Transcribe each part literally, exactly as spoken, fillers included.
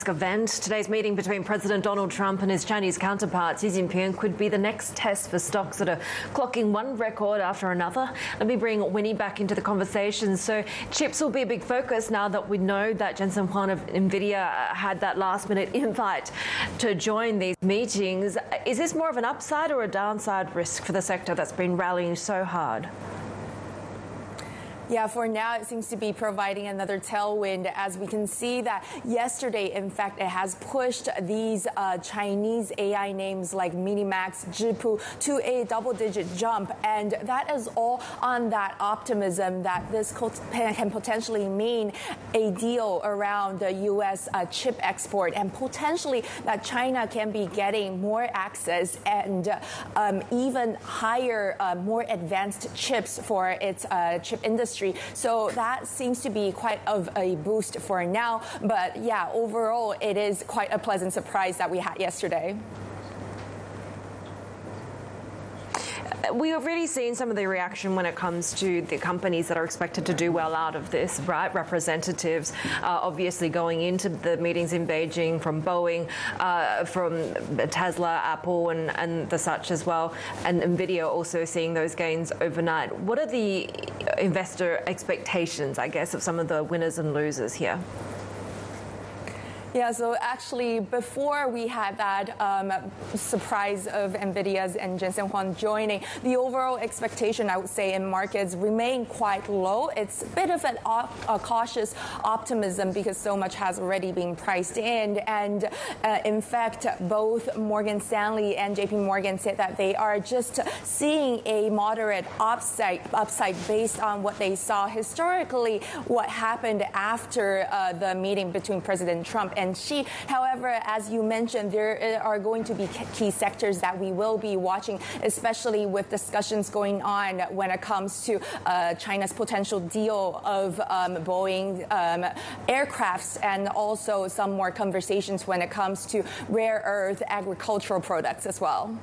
Event. Today's meeting between President Donald Trump and his Chinese counterpart Xi Jinping could be the next test for stocks that are clocking one record after another. Let me bring Winnie back into the conversation. So chips will be a big focus now that we know that Jensen Huang of NVIDIA had that last minute invite to join these meetings. Is this more of an upside or a downside risk for the sector that's been rallying so hard? Yeah, for now, it seems to be providing another tailwind, as we can see that yesterday, in fact, it has pushed these uh, Chinese A I names like Minimax, Zhipu to a double-digit jump. And that is all on that optimism that this can potentially mean a deal around the U S uh, chip export, and potentially that China can be getting more access and um, even higher, uh, more advanced chips for its uh, chip industry. So that seems to be quite of a boost for now. But yeah, overall, it is quite a pleasant surprise that we had yesterday. We have really seen some of the reaction when it comes to the companies that are expected to do well out of this, right? Representatives uh, obviously going into the meetings in Beijing from Boeing, uh, from Tesla, Apple, and, and the such as well, and NVIDIA also seeing those gains overnight. What are the investor expectations, I guess, of some of the winners and losers here? Yeah, so actually, before we had that um, surprise of NVIDIA's and Jensen Huang joining, the overall expectation, I would say, in markets remain quite low. It's a bit of an op a cautious optimism because so much has already been priced in. And uh, in fact, both Morgan Stanley and J P Morgan said that they are just seeing a moderate upside, upside based on what they saw historically, what happened after uh, the meeting between President Trump and Xi. However, as you mentioned, there are going to be key sectors that we will be watching, especially with discussions going on when it comes to uh, China's potential deal of um, Boeing um, aircrafts, and also some more conversations when it comes to rare earth agricultural products as well.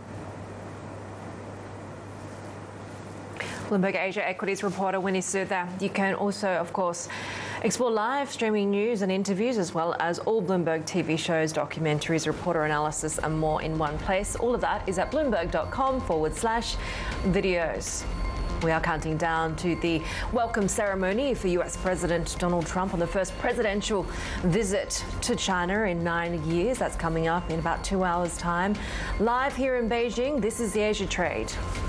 Bloomberg Asia Equities reporter Winnie Su there. You can also, of course, explore live streaming news and interviews, as well as all Bloomberg T V shows, documentaries, reporter analysis, and more in one place. All of that is at bloomberg.com forward slash videos. We are counting down to the welcome ceremony for U S President Donald Trump on the first presidential visit to China in nine years. That's coming up in about two hours' time. Live here in Beijing, this is the Asia Trade.